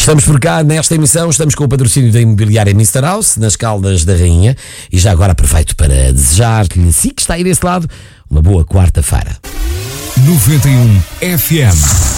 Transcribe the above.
Estamos por cá nesta emissão, estamos com o patrocínio da imobiliária Mr. House, nas Caldas da Rainha, e já agora aproveito para desejar-lhe, se que está aí desse lado, uma boa quarta-feira. 91 FM.